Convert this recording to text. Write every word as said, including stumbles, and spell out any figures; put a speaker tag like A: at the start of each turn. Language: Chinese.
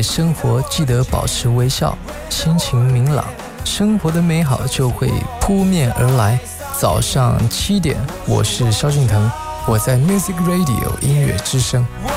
A: 生活记得保持微笑，心情明朗，生活的美好就会扑面而来。早上七点，我是萧敬腾，我在 Music Radio 音乐之声。